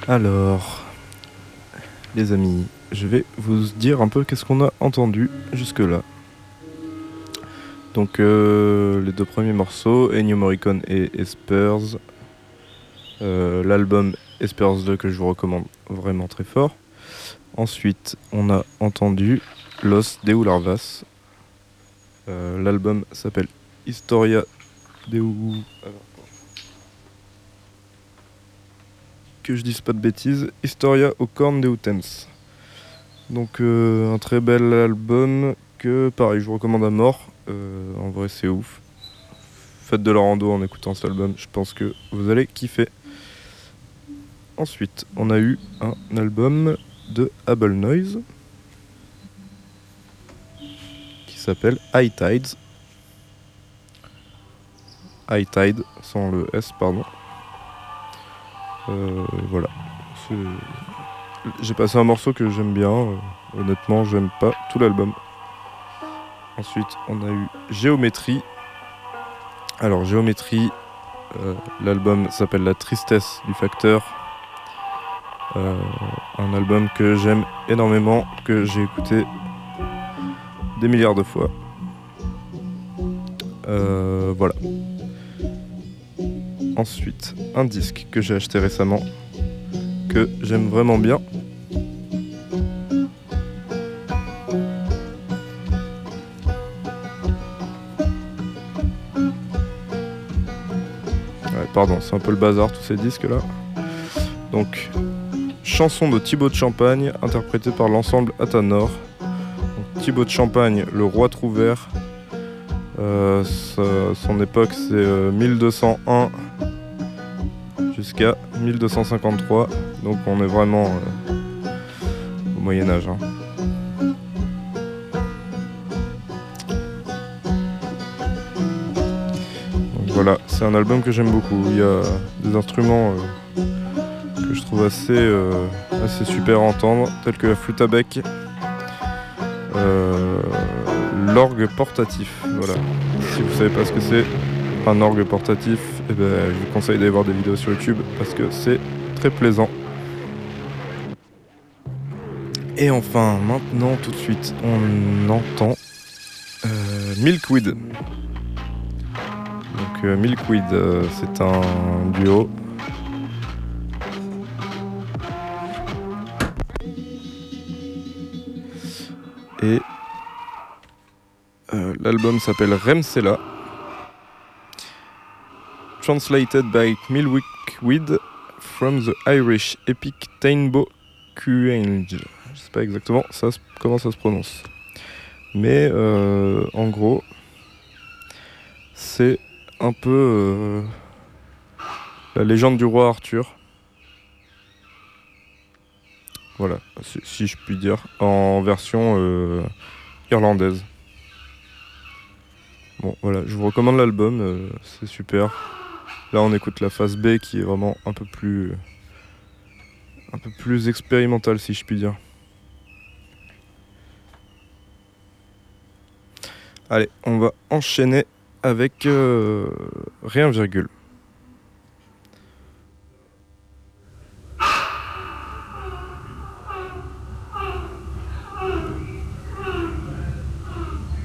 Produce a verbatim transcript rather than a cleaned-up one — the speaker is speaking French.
Alors, les amis, je vais vous dire un peu qu'est-ce qu'on a entendu jusque-là. Donc, euh, les deux premiers morceaux, Ennio Morricone et Espers. Euh, L'album Espers deux que je vous recommande vraiment très fort. Ensuite, on a entendu Los Deu Larvas. Euh, L'album s'appelle Historia Deu... Alors, que je dise pas de bêtises, Historia au Corn Deutems. Donc euh, un très bel album que pareil je vous recommande à mort. Euh, en vrai c'est ouf. Faites de la rando en écoutant cet album, je pense que vous allez kiffer. Ensuite on a eu un album de Able Noise qui s'appelle High Tides. High Tide sans le S pardon. Euh, voilà. C'est... J'ai passé un morceau que j'aime bien. Euh, honnêtement j'aime pas tout l'album. Ensuite, on a eu Géométrie. Alors, Géométrie, euh, l'album s'appelle La Tristesse du Facteur. Euh, un album que j'aime énormément, que j'ai écouté des milliards de fois. Euh, voilà. Ensuite, un disque que j'ai acheté récemment, que j'aime vraiment bien. Ouais, pardon, c'est un peu le bazar tous ces disques là. Donc, chanson de Thibaut de Champagne, interprétée par l'ensemble Athanor. Donc, Thibaut de Champagne, le roi Trouvert. Euh, sa, son époque c'est euh, mille deux cent un jusqu'à mille deux cent cinquante-trois. Donc on est vraiment euh, au Moyen-Âge. Hein. Donc voilà, c'est un album que j'aime beaucoup. Il y a des instruments euh, que je trouve assez, euh, assez super à entendre, tels que la flûte à bec, euh, l'orgue portatif. Voilà. Si vous savez pas ce que c'est, un orgue portatif, eh ben, je vous conseille d'aller voir des vidéos sur YouTube parce que c'est très plaisant. Et enfin, maintenant, tout de suite, on entend euh, Milkweed. Donc euh, Milkweed, euh, c'est un duo. Et euh, l'album s'appelle Remsela. Translated by Milkweed from the Irish Epic Tainbo Cuange. Je sais pas exactement ça, comment ça se prononce. Mais euh, en gros, c'est un peu euh, la légende du roi Arthur. Voilà, si, si je puis dire, en version euh, irlandaise. Bon, voilà, je vous recommande l'album, euh, c'est super. Là, on écoute la phase B qui est vraiment un peu plus, un peu plus expérimentale, si je puis dire. Allez, on va enchaîner avec euh, Rien virgule.